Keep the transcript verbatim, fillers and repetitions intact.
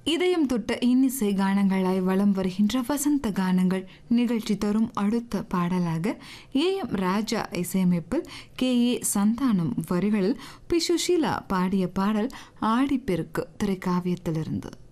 இதயம் தொட்ட இன்னிசை கானங்களாய் வலம் வருகின்ற வசந்த கானங்கள் நிகழ்ச்சி தரும் அடுத்த பாடலாக ஏ எம் ராஜா இசையமைப்பில் கே ஏ சந்தானம் வரிகளில் பி சுஷீலா பாடிய பாடல் ஆடிப்பெருக்கு திரைக்காவியத்திலிருந்து.